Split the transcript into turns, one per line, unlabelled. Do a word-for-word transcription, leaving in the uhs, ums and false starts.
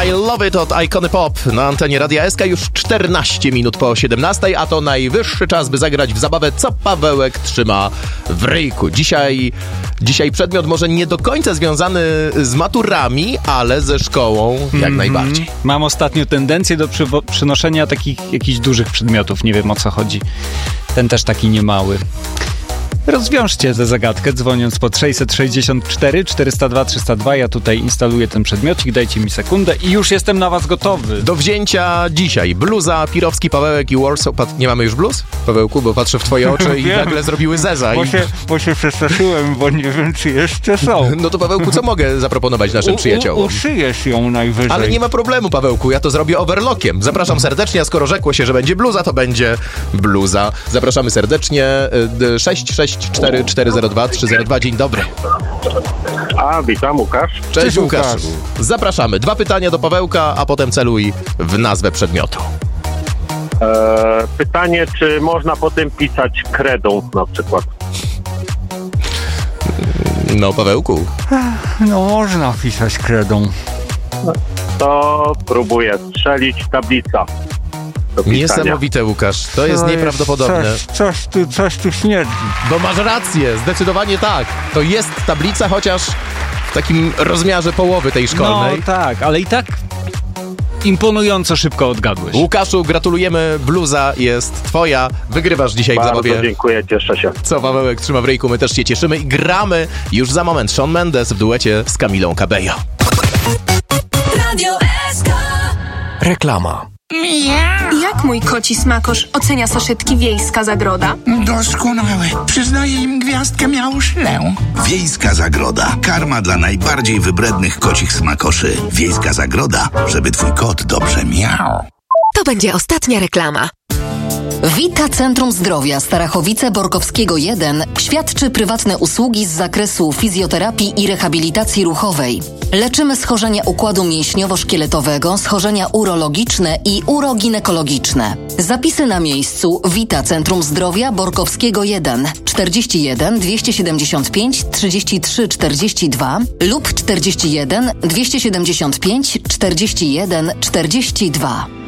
I Love It od Icony Pop na antenie Radia S K już czternaście minut po siedemnastej, a to najwyższy czas, by zagrać w zabawę Co Pawełek trzyma w ryjku. Dzisiaj, dzisiaj przedmiot może nie do końca związany z maturami, ale ze szkołą jak mm-hmm. najbardziej.
Mam ostatnio tendencję do przywo- przynoszenia takich jakichś dużych przedmiotów, nie wiem o co chodzi. Ten też taki niemały. Rozwiążcie tę zagadkę dzwoniąc pod sześćset sześćdziesiąt cztery czterysta dwa trzysta dwa. Ja tutaj instaluję ten przedmiocik, dajcie mi sekundę i już jestem na was gotowy.
Do wzięcia dzisiaj bluza, Pirowski, Pawełek i Warsaw. Pat- nie mamy już bluz, Pawełku, bo patrzę w twoje oczy i nagle zrobiły zeza.
Bo
I...
się, bo się przestraszyłem, bo nie wiem, czy jeszcze są.
No to Pawełku, co mogę zaproponować naszym
u,
przyjaciołom?
U, uszyjesz ją najwyżej.
Ale nie ma problemu, Pawełku, ja to zrobię overlockiem. Zapraszam serdecznie, a skoro rzekło się, że będzie bluza, to będzie bluza. Zapraszamy serdecznie. sześć sześć cztery cztery zero dwa trzy zero dwa. Dzień dobry.
A, witam, Łukasz.
Cześć,
Cześć
Łukasz.
Łukasz.
Zapraszamy. Dwa pytania do Pawełka, a potem celuj w nazwę przedmiotu.
E, pytanie, czy można potem pisać kredą na przykład?
No, Pawełku.
No można pisać kredą.
To próbuję strzelić tablica do pisania.
Niesamowite, Łukasz. To jest
To
nieprawdopodobne.
Coś, coś, tu, coś tu śmierdzi.
Bo masz rację, zdecydowanie tak. To jest tablica, chociaż w takim rozmiarze połowy tej szkolnej.
No tak, ale i tak imponująco szybko odgadłeś.
Łukaszu, gratulujemy. Bluza jest twoja. Wygrywasz dzisiaj
Bardzo
w zabawie.
dziękuję, cieszę się.
Co Pawełek trzyma w ryjku, my też się cieszymy i gramy już za moment. Shawn Mendes w duecie z Camilą Cabello.
Radio S K.
Reklama.
Jak mój koci smakosz ocenia saszetki Wiejska Zagroda?
Doskonałe. Przyznaję im gwiazdkę miałuszlę. Wiejska Zagroda. Karma dla najbardziej wybrednych kocich smakoszy. Wiejska Zagroda, żeby twój kot dobrze miał.
To będzie ostatnia reklama.
Vita Centrum Zdrowia Starachowice-Borkowskiego jeden świadczy prywatne usługi z zakresu fizjoterapii i rehabilitacji ruchowej. Leczymy schorzenia układu mięśniowo-szkieletowego, schorzenia urologiczne i uroginekologiczne. Zapisy na miejscu. Vita Centrum Zdrowia Borkowskiego jeden, czterdzieści jeden dwieście siedemdziesiąt pięć trzydzieści trzy czterdzieści dwa lub czterdzieści jeden dwieście siedemdziesiąt pięć czterdzieści jeden czterdzieści dwa.